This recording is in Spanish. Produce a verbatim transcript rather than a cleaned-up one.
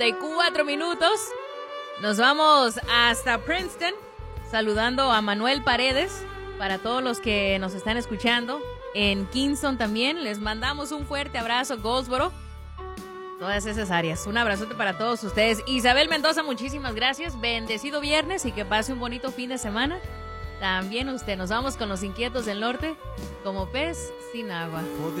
y cuatro minutos. Nos vamos hasta Princeton, saludando a Manuel Paredes, para todos los que nos están escuchando. En Kingston también, les mandamos un fuerte abrazo, Goldsboro, todas esas áreas. Un abrazote para todos ustedes. Isabel Mendoza, muchísimas gracias. Bendecido viernes y que pase un bonito fin de semana. También usted, nos vamos con los inquietos del norte, como pez sin agua.